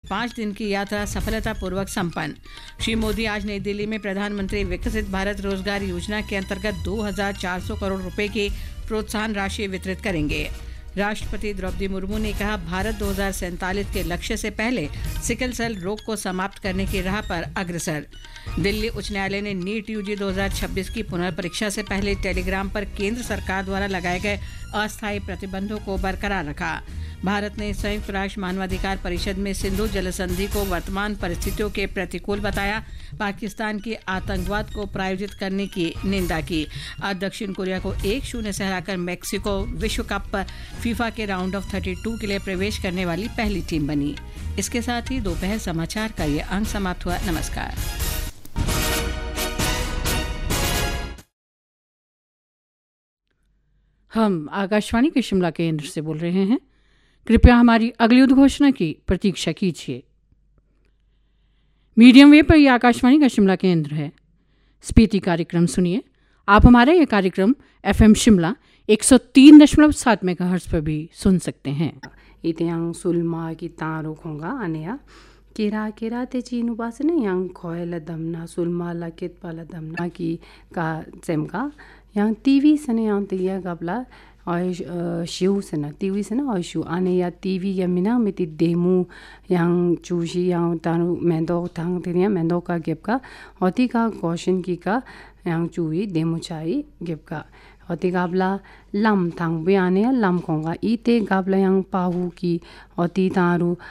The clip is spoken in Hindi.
5 दिन की यात्रा सफलतापूर्वक संपन्न। श्री मोदी आज नई दिल्ली में प्रधानमंत्री विकसित भारत रोजगार योजना के अंतर्गत 2,400 करोड़ रुपए की प्रोत्साहन राशि वितरित करेंगे। राष्ट्रपति द्रौपदी मुर्मू ने कहा, भारत 2047 के लक्ष्य से पहले सिकल सेल रोग को समाप्त करने की राह पर अग्रसर। दिल्ली उच्च न्यायालय ने नीट यूजी 2026 की पुनर्परीक्षा से पहले टेलीग्राम पर केंद्र सरकार द्वारा लगाए गए अस्थायी प्रतिबंधों को बरकरार रखा। भारत ने संयुक्त राष्ट्र मानवाधिकार परिषद में सिंधु जल संधि को वर्तमान परिस्थितियों के प्रतिकूल बताया। पाकिस्तान के आतंकवाद को प्रायोजित करने की निंदा की। आज दक्षिण कोरिया को 1-0 से हराकर मैक्सिको विश्व कप फीफा के राउंड ऑफ 32 के लिए प्रवेश करने वाली पहली टीम बनी। इसके साथ ही दोपहर समाचार का ये अंक समाप्त हुआ। नमस्कार। हम आकाशवाणी के शिमला केंद्र से बोल रहे हैं। कृपया हमारी अगली उद्घोषणा की प्रतीक्षा कीजिए। मीडियम वेव पर यह आकाशवाणी का शिमला केंद्र है। स्पीति कार्यक्रम सुनिए। आप हमारा यह कार्यक्रम FM शिमला 103.7 मेगाहर्ट्ज पर भी सुन सकते हैं। इतियांग सुलमा की तारो खोंगा अनेया केरा ते चीनु पास ने यांग खोयल दमना सुलमा लकेत पाला दमना की का सेमका यांग टीवी सने यांग तिया गबला और शिव से ना टीवी से ना और शिव आने या टीवी या मिना मिति डेमू यांग चूशी यांग तानु मेंदो तांग तेरिया मेंदो का गेप का होती का क्वेश्चन की का यांग चूई डेमू चाई गेप का होती गाबला लम तांग भी आने या लम खोंगा इते गाबला यांग पाहू की होती तारू